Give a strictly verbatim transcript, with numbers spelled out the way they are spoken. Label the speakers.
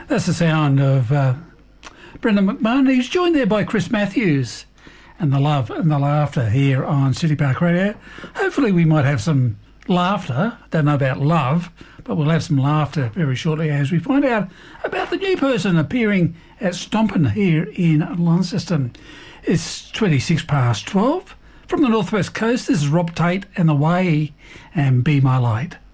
Speaker 1: That's the sound of uh, Brendan McMahon. He's joined there by Chris Matthews, and the love and the laughter here on City Park Radio. Hopefully we might have some laughter. Don't know about love, but we'll have some laughter very shortly as we find out about the new person appearing at Stompin here in Launceston. It's twenty-six past twelve. From the Northwest Coast, this is Rob Tate and The Way and Be My Light.